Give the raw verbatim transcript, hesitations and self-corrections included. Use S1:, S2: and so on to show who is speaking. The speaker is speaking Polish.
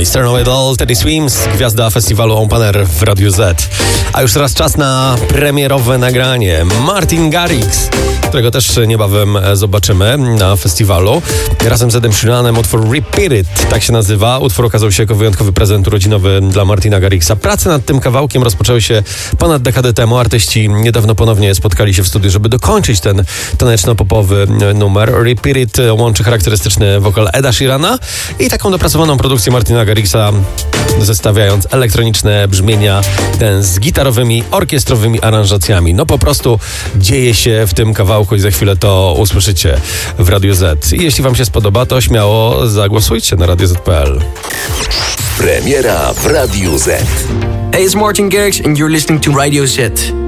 S1: mister Know-It-All, Teddy Swims, gwiazda festiwalu Opener w Radiu Z. A już teraz czas na premierowe nagranie. Martin Garrix, którego też niebawem zobaczymy na festiwalu. Razem z Edem Sheeranem utwór Repeat It, tak się nazywa. Utwór okazał się jako wyjątkowy prezent urodzinowy dla Martina Garrixa. Prace nad tym kawałkiem rozpoczęły się ponad dekadę temu. Artyści niedawno ponownie spotkali się w studiu, żeby dokończyć ten taneczno-popowy numer. Repeat It łączy charakterystyczny wokal Eda Sheerana i taką dopracowaną produkcję Martina Garrixa, zestawiając elektroniczne brzmienia ten z gitarowymi, orkiestrowymi aranżacjami. No po prostu dzieje się w tym kawałku i za chwilę to usłyszycie w Radiu Z. I jeśli wam się spodoba, to śmiało zagłosujcie na radio zet kropka pe el.
S2: Premiera w Radiu Z.
S3: Hey, it's Martin Garrix and you're listening to Radio Z.